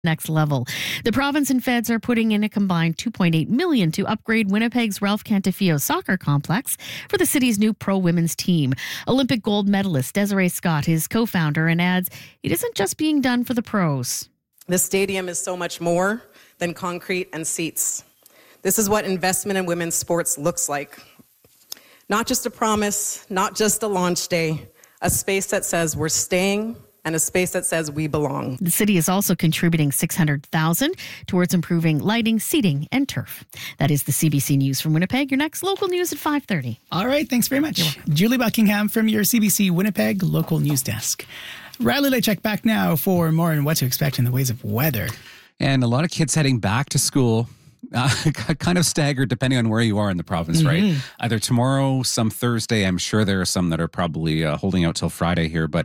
next level. The province and feds are putting in a combined $2.8 million to upgrade Winnipeg's Ralph Cantafio soccer complex for the city's new pro women's team. Olympic gold medalist Desiree Scott is co-founder and adds it isn't just being done for the pros. The stadium is so much more than concrete and seats. This is what investment in women's sports looks like. Not just a promise, not just a launch day, a space that says we're staying, and a space that says we belong. The city is also contributing $600,000 towards improving lighting, seating, and turf. That is the CBC News from Winnipeg. Your next local news at 5:30. All right, thanks very much. Julie Buckingham from your CBC Winnipeg local news desk. Riley Lechek back now for more on what to expect in the ways of weather. And a lot of kids heading back to school. Kind of staggered depending on where you are in the province, right? Either tomorrow, some Thursday. I'm sure there are some that are probably holding out till Friday here. But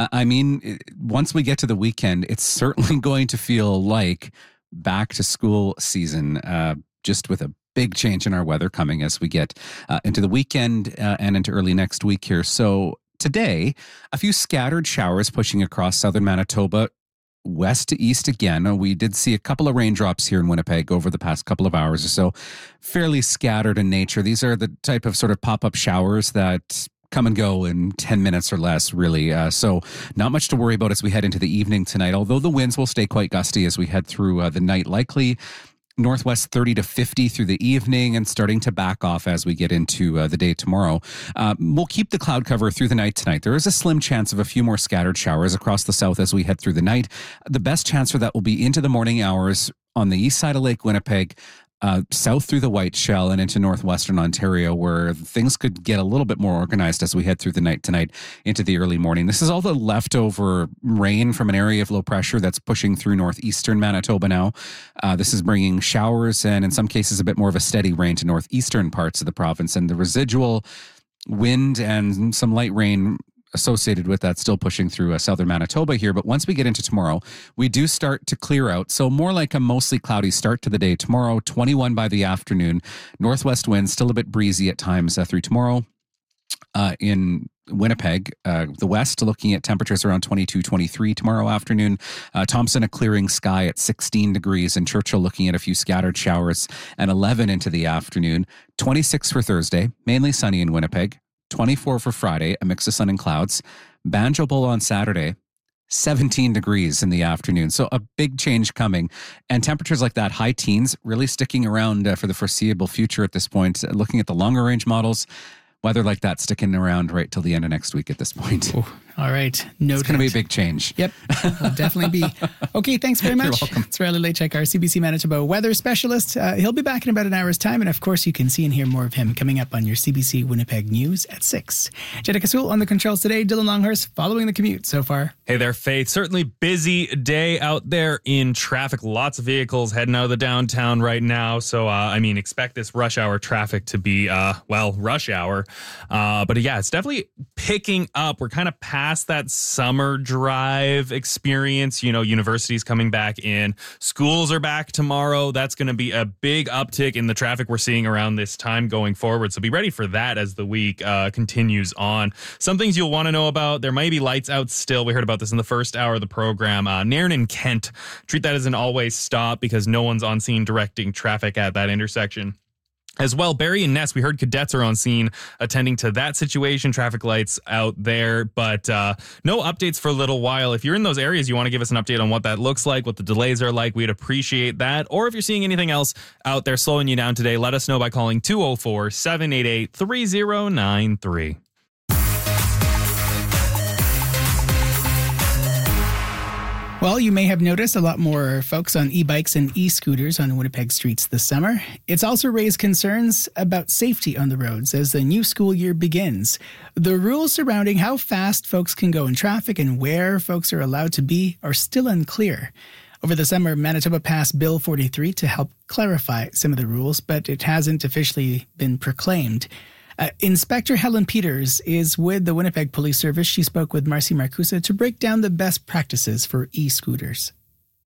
once we get to the weekend, it's certainly going to feel like back to school season, just with a big change in our weather coming as we get into the weekend and into early next week here. So today, a few scattered showers pushing across southern Manitoba. West to east again. We did see a couple of raindrops here in Winnipeg over the past couple of hours or so. Fairly scattered in nature. These are the type of sort of pop-up showers that come and go in 10 minutes or less, really. So not much to worry about as we head into the evening tonight, although the winds will stay quite gusty as we head through the night. Likely northwest 30 to 50 through the evening and starting to back off as we get into the day tomorrow. We'll keep the cloud cover through the night tonight. There is a slim chance of a few more scattered showers across the south as we head through the night. The best chance for that will be into the morning hours on the east side of Lake Winnipeg, south through the White Shell and into northwestern Ontario, where things could get a little bit more organized as we head through the night tonight into the early morning. This is all the leftover rain from an area of low pressure that's pushing through northeastern Manitoba now. This is bringing showers and in some cases a bit more of a steady rain to northeastern parts of the province, and the residual wind and some light rain associated with that still pushing through southern Manitoba here. But once we get into tomorrow, we do start to clear out. So more like a mostly cloudy start to the day tomorrow, 21 by the afternoon. Northwest winds, still a bit breezy at times through tomorrow. In Winnipeg, the west, looking at temperatures around 22, 23 tomorrow afternoon. Thompson, a clearing sky at 16 degrees. And Churchill looking at a few scattered showers and 11 into the afternoon. 26 for Thursday, mainly sunny in Winnipeg. 24 for Friday, a mix of sun and clouds. Banjo Bowl on Saturday, 17 degrees in the afternoon. So a big change coming. And temperatures like that, high teens, really sticking around for the foreseeable future at this point. Looking at the longer range models, weather like that sticking around right till the end of next week at this point. Oh, all right. Noted. It's going to be a big change. Yep, will definitely be. Okay, thanks very much. You're welcome. It's Riley Lechek, our CBC Manitoba weather specialist. He'll be back in about an hour's time. And of course, you can see and hear more of him coming up on your CBC Winnipeg News at 6. Jenica Sewell on the controls today. Dylan Longhurst following the commute so far. Hey there, Faith. Certainly busy day out there in traffic. Lots of vehicles heading out of the downtown right now. So, expect this rush hour traffic to be, rush hour. But yeah, it's definitely picking up. We're kind of past that summer drive experience. You know, universities coming back in. Schools are back tomorrow. That's going to be a big uptick in the traffic we're seeing around this time going forward. So be ready for that as the week continues on. Some things you'll want to know about. There might be lights out still. We heard about this in the first hour of the program. Nairn and Kent. Treat that as an always stop because no one's on scene directing traffic at that intersection. As well, Barrie and Ness, we heard cadets are on scene attending to that situation. Traffic lights out there, but no updates for a little while. If you're in those areas, you want to give us an update on what that looks like, what the delays are like, we'd appreciate that. Or if you're seeing anything else out there slowing you down today, let us know by calling 204-788-3093. Well, you may have noticed a lot more folks on e-bikes and e-scooters on Winnipeg streets this summer. It's also raised concerns about safety on the roads as the new school year begins. The rules surrounding how fast folks can go in traffic and where folks are allowed to be are still unclear. Over the summer, Manitoba passed Bill 43 to help clarify some of the rules, but it hasn't officially been proclaimed. Inspector Helen Peters is with the Winnipeg Police Service. She spoke with Marcy Marcusa to break down the best practices for e-scooters.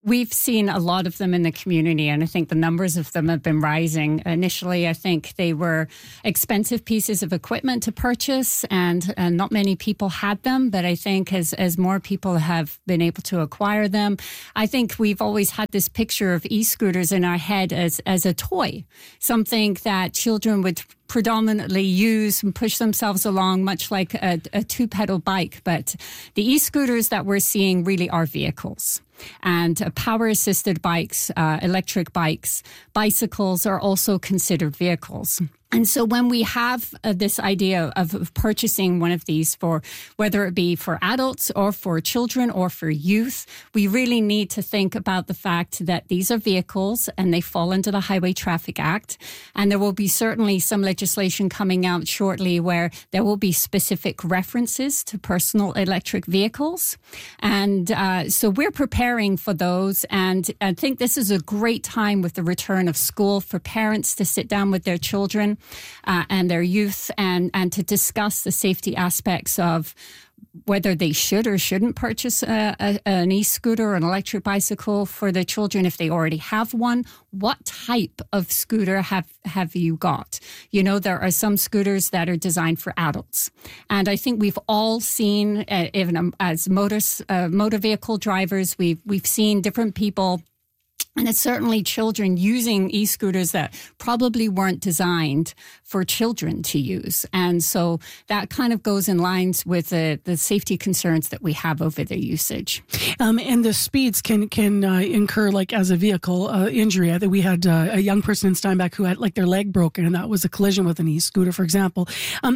We've seen a lot of them in the community, and I think the numbers of them have been rising. Initially, I think they were expensive pieces of equipment to purchase, and not many people had them. But I think as more people have been able to acquire them, I think we've always had this picture of e-scooters in our head as a toy, something that children would predominantly use and push themselves along, much like a two-pedal bike. But the e-scooters that we're seeing really are vehicles. And power-assisted bikes, electric bikes, bicycles are also considered vehicles. And so when we have this idea of purchasing one of these, for whether it be for adults or for children or for youth, we really need to think about the fact that these are vehicles and they fall under the Highway Traffic Act. And there will be certainly some legislation coming out shortly where there will be specific references to personal electric vehicles. And so we're preparing for those. And I think this is a great time with the return of school for parents to sit down with their children and their youth and to discuss the safety aspects of whether they should or shouldn't purchase an e-scooter or an electric bicycle for their children if they already have one. What type of scooter have you got? You know, there are some scooters that are designed for adults. And I think we've all seen, even as motor vehicle drivers, we've seen different people. And it's certainly children using e-scooters that probably weren't designed for children to use. And so that kind of goes in lines with the safety concerns that we have over their usage. And the speeds can incur, like as a vehicle, injury. I think we had a young person in Steinbach who had like their leg broken, and that was a collision with an e-scooter, for example.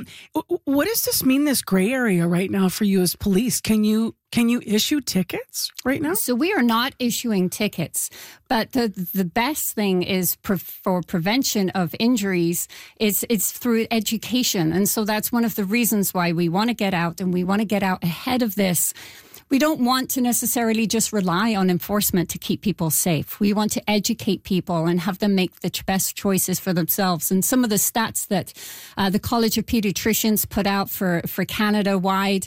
What does this mean, this gray area right now for you as police? Can you issue tickets right now? So we are not issuing tickets, but the best thing is for prevention of injuries is it's through education. And so that's one of the reasons why we want to get out, and we want to get out ahead of this. We don't want to necessarily just rely on enforcement to keep people safe. We want to educate people and have them make the best choices for themselves. And some of the stats that the College of Pediatricians put out for Canada-wide,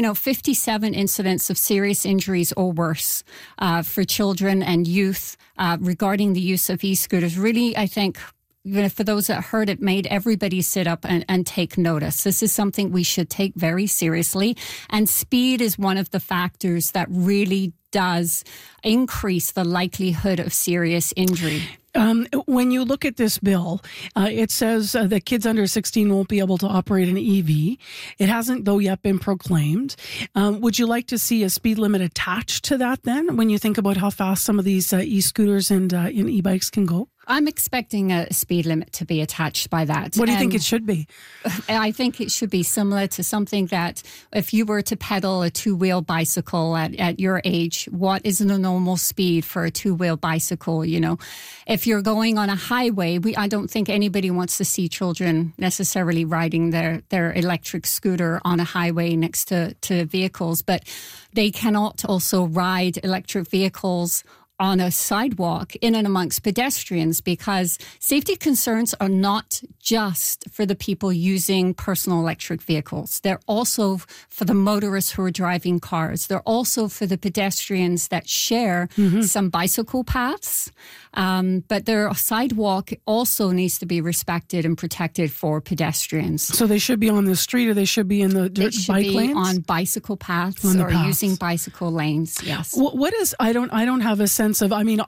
57 incidents of serious injuries or worse for children and youth regarding the use of e-scooters. Really, I think, for those that heard it, made everybody sit up and take notice. This is something we should take very seriously. And speed is one of the factors that really does increase the likelihood of serious injury. When you look at this bill, it says that kids under 16 won't be able to operate an EV. It hasn't, though, yet been proclaimed. Would you like to see a speed limit attached to that then, when you think about how fast some of these e-scooters and e-bikes can go? I'm expecting a speed limit to be attached by that. What do you think it should be? I think it should be similar to something that if you were to pedal a two-wheel bicycle at your age, what is the normal speed for a two-wheel bicycle? You know, if you're going on a highway, I don't think anybody wants to see children necessarily riding their electric scooter on a highway next to vehicles, but they cannot also ride electric vehicles on a sidewalk in and amongst pedestrians, because safety concerns are not just for the people using personal electric vehicles. They're also for the motorists who are driving cars. They're also for the pedestrians that share some bicycle paths. But their sidewalk also needs to be respected and protected for pedestrians. So they should be on the street, or they should be in the bike lanes? On bicycle paths or using bicycle lanes. Yes. What is? I don't have a sense of. I mean,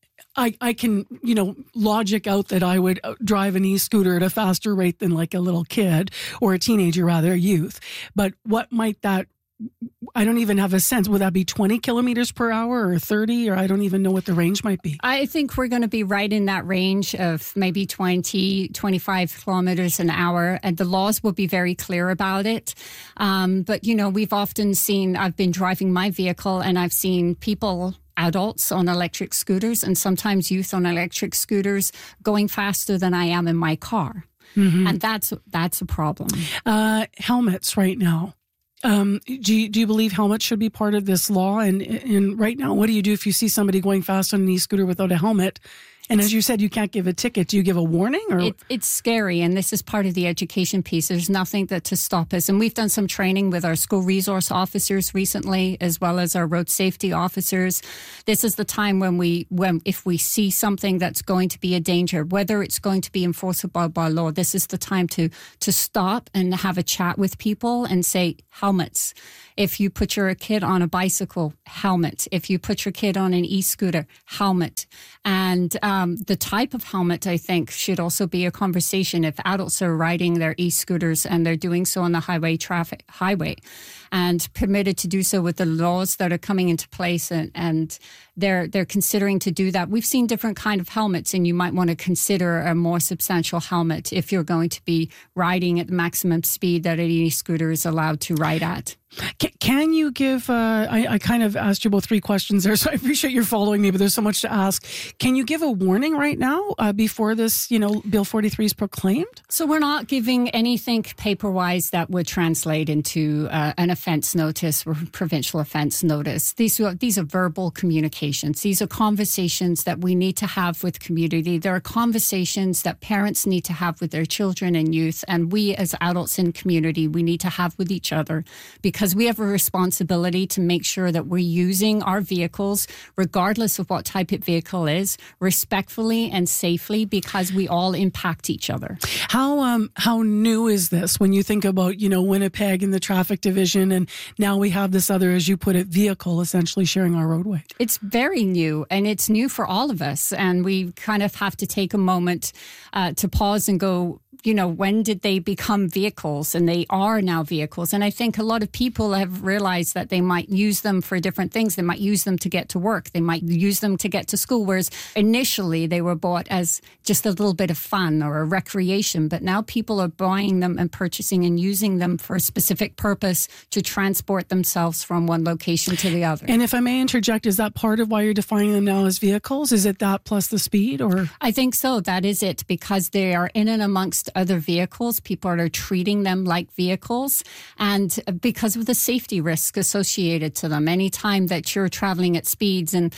I can logic out that I would drive an e-scooter at a faster rate than like a little kid or a teenager, rather a youth. But what might that? I don't even have a sense. Would that be 20 kilometers per hour or 30, or I don't even know what the range might be? I think we're going to be right in that range of maybe 20, 25 kilometers an hour. And the laws will be very clear about it. But, we've often seen, I've been driving my vehicle and I've seen people, adults on electric scooters and sometimes youth on electric scooters going faster than I am in my car. Mm-hmm. And that's a problem. Helmets right now. Do you believe helmets should be part of this law? And right now, what do you do if you see somebody going fast on an e-scooter without a helmet And as you said, you can't give a ticket. Do you give a warning? Or It's scary, and this is part of the education piece. There's nothing to stop us. And we've done some training with our school resource officers recently, as well as our road safety officers. This is the time when if we see something that's going to be a danger, whether it's going to be enforceable by law, this is the time to stop and have a chat with people and say, helmets. If you put your kid on a bicycle, helmet. If you put your kid on an e-scooter, helmet. And the type of helmet, I think, should also be a conversation. If adults are riding their e-scooters and they're doing so on the highway and permitted to do so with the laws that are coming into place, and they're considering to do that. We've seen different kind of helmets, and you might want to consider a more substantial helmet if you're going to be riding at the maximum speed that an e-scooter is allowed to ride at. Can you give, I kind of asked you about 3 questions there, so I appreciate you're following me, but there's so much to ask. Can you give a warning right now before this, Bill 43 is proclaimed? So we're not giving anything paper-wise that would translate into an offense notice or provincial offense notice. These are verbal communications. These are conversations that we need to have with community. There are conversations that parents need to have with their children and youth, and we as adults in community, we need to have with each other, because we have a responsibility to make sure that we're using our vehicles, regardless of what type of vehicle is, respectfully and safely, because we all impact each other. How new is this when you think about, Winnipeg and the traffic division, and now we have this other, as you put it, vehicle essentially sharing our roadway? It's very new, and it's new for all of us. And we kind of have to take a moment to pause and go, when did they become vehicles? And they are now vehicles. And I think a lot of people have realized that they might use them for different things. They might use them to get to work. They might use them to get to school. Whereas initially they were bought as just a little bit of fun or a recreation. But now people are buying them and purchasing and using them for a specific purpose to transport themselves from one location to the other. And if I may interject, is that part of why you're defining them now as vehicles? Is it that plus the speed? Or I think so. That is it, because they are in and amongst other vehicles. People are treating them like vehicles, and because of the safety risk associated to them. Anytime that you're traveling at speeds, and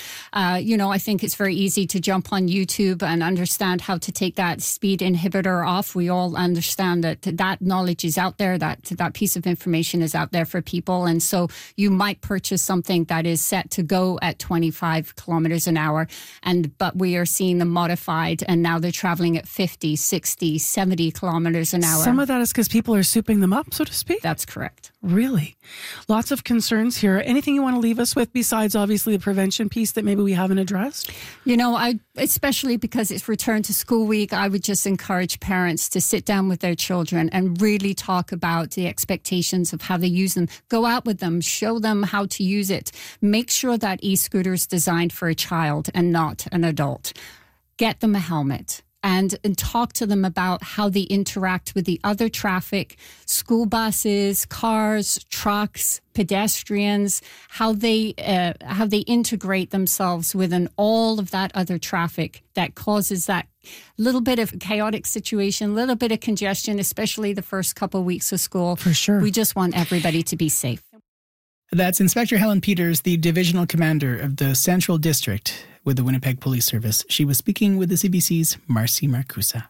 I think it's very easy to jump on YouTube and understand how to take that speed inhibitor off. We all understand that knowledge is out there, that piece of information is out there for people, and so you might purchase something that is set to go at 25 kilometers an hour, but we are seeing them modified, and now they're traveling at 50, 60, 70 kilometers an hour. Some of that is because people are souping them up, so to speak? That's correct. Really? Lots of concerns here. Anything you want to leave us with besides obviously the prevention piece that maybe we haven't addressed? Especially because it's return to school week, I would just encourage parents to sit down with their children and really talk about the expectations of how they use them. Go out with them, show them how to use it. Make sure that e-scooter is designed for a child and not an adult. Get them a helmet. And talk to them about how they interact with the other traffic, school buses, cars, trucks, pedestrians, how they integrate themselves within all of that other traffic that causes that little bit of chaotic situation, little bit of congestion, especially the first couple of weeks of school. For sure. We just want everybody to be safe. That's Inspector Helen Peters, the Divisional Commander of the Central District with the Winnipeg Police Service. She was speaking with the CBC's Marcy Marcusa.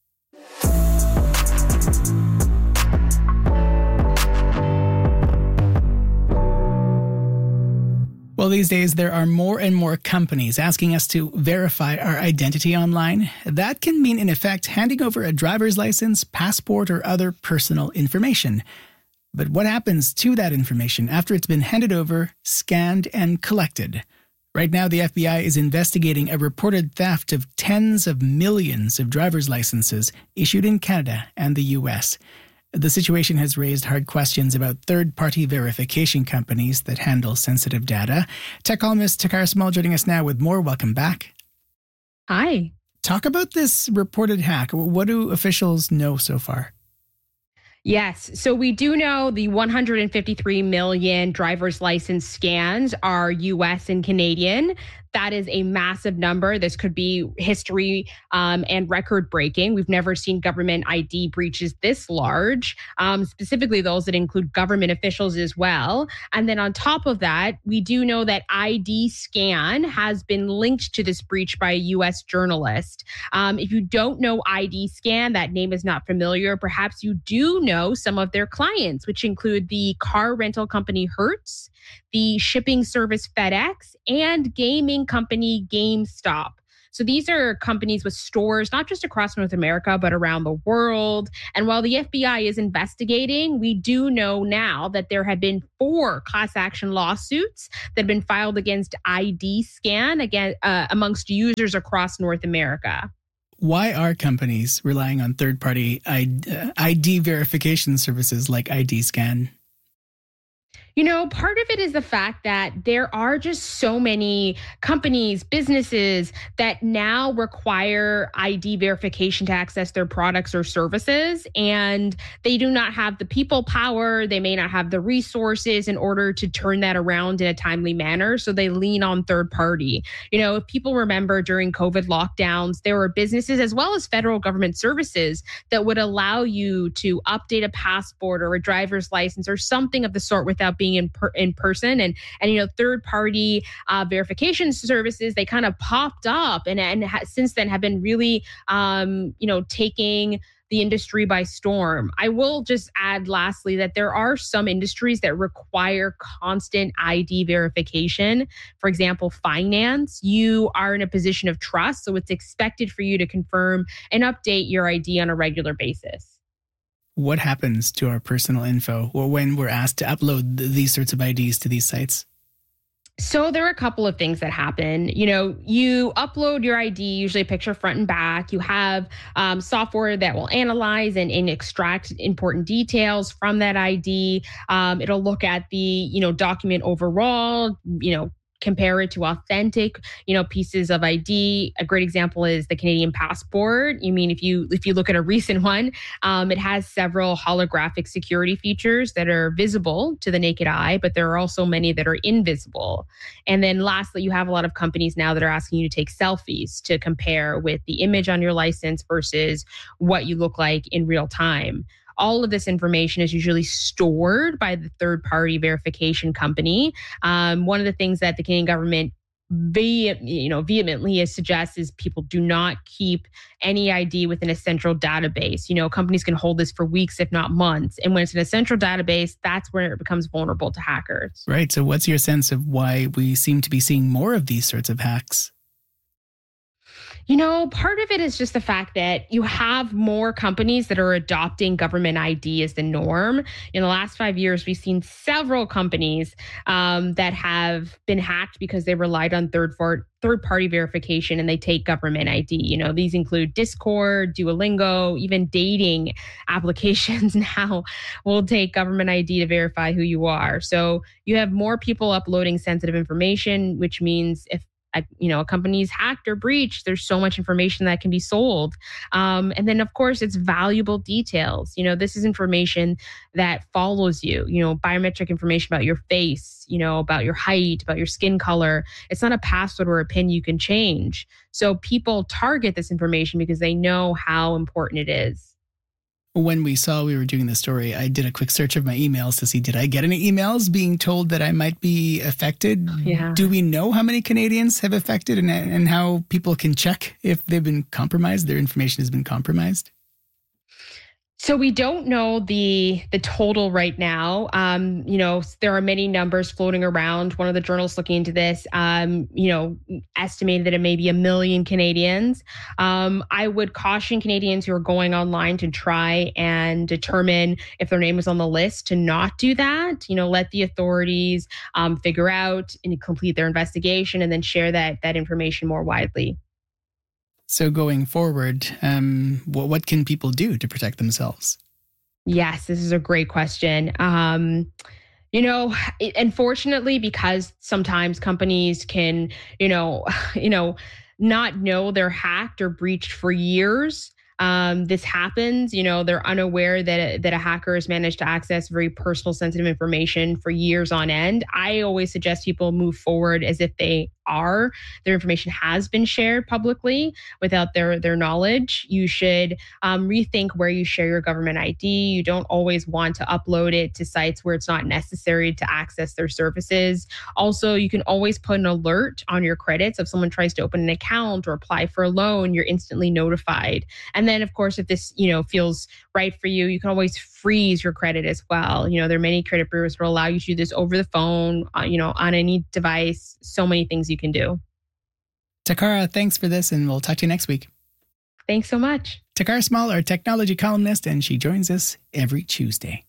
Well, these days there are more and more companies asking us to verify our identity online. That can mean, in effect, handing over a driver's license, passport, or other personal information. But what happens to that information after it's been handed over, scanned, and collected? Right now, the FBI is investigating a reported theft of tens of millions of driver's licenses issued in Canada and the U.S. The situation has raised hard questions about third-party verification companies that handle sensitive data. Tech columnist Takara Small joining us now with more. Welcome back. Hi. Talk about this reported hack. What do officials know so far? Yes. So we do know the 153 million driver's license scans are U.S. and Canadian. that is a massive number. This could be history and record breaking. We've never seen government ID breaches this large, specifically those that include government officials as well. And then on top of that, we do know that ID Scan has been linked to this breach by a U.S. journalist. If you don't know ID Scan, that name is not familiar. Perhaps you do know some of their clients, which include the car rental company Hertz, the shipping service FedEx, and gaming company GameStop. So these are companies with stores not just across North America, but around the world. And while the FBI is investigating, we do know now that there have been 4 class action lawsuits that have been filed against ID Scan amongst users across North America. Why are companies relying on third-party ID verification services like ID Scan? Part of it is the fact that there are just so many companies, businesses that now require ID verification to access their products or services, and they do not have the people power. They may not have the resources in order to turn that around in a timely manner. So they lean on third party. If people remember during COVID lockdowns, there were businesses as well as federal government services that would allow you to update a passport or a driver's license or something of the sort without being in person, and third party verification services, they kind of popped up and since then have been really taking the industry by storm. I will just add lastly that there are some industries that require constant ID verification. For example, finance, you are in a position of trust, so it's expected for you to confirm and update your ID on a regular basis. What happens to our personal info or when we're asked to upload these sorts of IDs to these sites? So there are a couple of things that happen. You upload your ID, usually a picture front and back. You have software that will analyze and extract important details from that ID. It'll look at the, document overall, compare it to authentic, pieces of ID. A great example is the Canadian passport. If you look at a recent one, it has several holographic security features that are visible to the naked eye, but there are also many that are invisible. And then lastly, you have a lot of companies now that are asking you to take selfies to compare with the image on your license versus what you look like in real time. All of this information is usually stored by the third-party verification company. One of the things that the Canadian government vehemently suggests is people do not keep any ID within a central database. Companies can hold this for weeks, if not months. And when it's in a central database, that's where it becomes vulnerable to hackers. Right. So what's your sense of why we seem to be seeing more of these sorts of hacks? Part of it is just the fact that you have more companies that are adopting government ID as the norm. In the last 5 years, we've seen several companies that have been hacked because they relied on third-party verification and they take government ID. These include Discord, Duolingo, even dating applications now will take government ID to verify who you are. So you have more people uploading sensitive information, which means if a company's hacked or breached, there's so much information that can be sold. And then, of course, it's valuable details. This is information that follows you, biometric information about your face, about your height, about your skin color. It's not a password or a PIN you can change. So people target this information because they know how important it is. When we were doing the story, I did a quick search of my emails to see, did I get any emails being told that I might be affected? Yeah. Do we know how many Canadians have affected and how people can check if they've been compromised, their information has been compromised? So we don't know the total right now. There are many numbers floating around. One of the journalists looking into this, estimated that it may be 1 million Canadians. I would caution Canadians who are going online to try and determine if their name is on the list to not do that. Let the authorities figure out and complete their investigation and then share that information more widely. So going forward, what can people do to protect themselves? Yes, this is a great question. Unfortunately, because sometimes companies can, not know they're hacked or breached for years. This happens, they're unaware that a hacker has managed to access very personal, sensitive information for years on end. I always suggest people move forward as if they are, their information has been shared publicly without their knowledge. You should rethink where you share your government ID. You don't always want to upload it to sites where it's not necessary to access their services. Also, you can always put an alert on your credits. If someone tries to open an account or apply for a loan, you're instantly notified. And then, of course, if this, feels right for you, you can always freeze your credit as well. There are many credit bureaus that will allow you to do this over the phone, on any device. So many things you can do. Takara, thanks for this, and we'll talk to you next week. Thanks so much. Takara Small, our technology columnist, and she joins us every Tuesday.